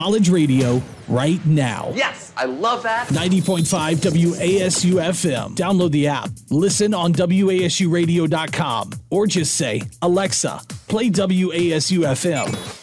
College radio right now. Yes, I love that. 90.5 WASU FM. Download the app. Listen on WASUradio.com or just say, Alexa, play WASU FM.